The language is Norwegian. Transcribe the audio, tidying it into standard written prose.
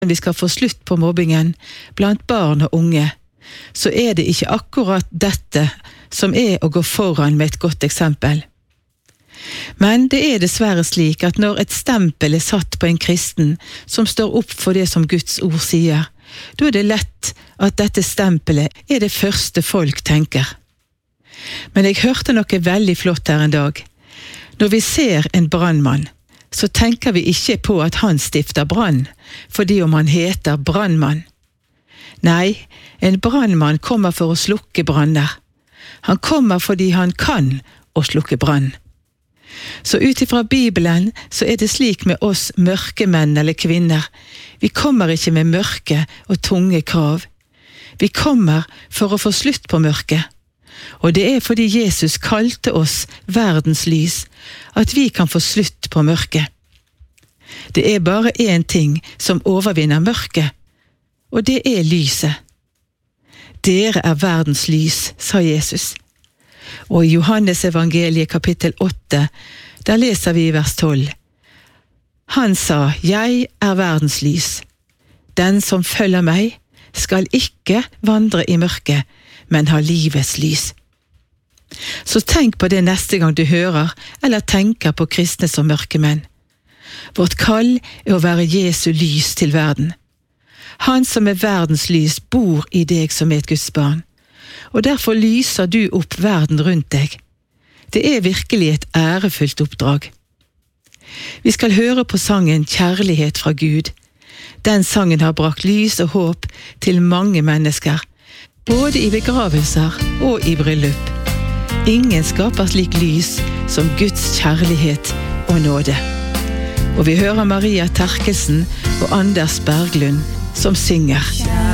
vi skal få slutt på mobbingen blant barn og unge, så det ikke akkurat dette som å gå foran med et godt eksempel. Men det dessverre slik at når et stempel satt på en kristen som står opp for det som Guds ord sier, da det lett at dette stempelet det første folk tenker. Men jeg hørte noe veldig flott her en dag. Når vi ser en brannmann, så tenker vi ikke på at han stifter brann, fordi om han heter brannmann. Nei, en brannmann kommer for å slukke branner. Han kommer fordi han kan å slukke brann. Så utifra Bibelen så det slik med oss mørke menn eller kvinner. Vi kommer ikke med mørke og tunge krav. Vi kommer for å få slutt på mørket. Og det fordi Jesus kalte oss verdens lys, at vi kan få slutt på mørket. Det bare en ting som overvinner mørket, og det lyset. Dere verdens lys, sa Jesus. Og i Johannes evangeliet kapittel 8, der leser vi i vers 12. Han sa, jeg verdens lys. Den som følger meg skal ikke vandre i mørket, men ha livets lys. Så tenk på det neste gang du hører eller tenker på kristne som mørke menn. Vårt kall å være Jesu lys til verden. Han som verdens lys bor i deg som et Guds barn. Og derfor lyser du opp verden rundt deg. Det virkelig et ærefullt oppdrag. Vi skal høre på sangen Kjærlighet fra Gud. Den sangen har brakt lys og håp til mange mennesker, både i begravelser og i bryllup. Ingen skaper slik lys som Guds kjærlighet og nåde. Og vi hører Maria Terkelsen og Anders Berglund som synger.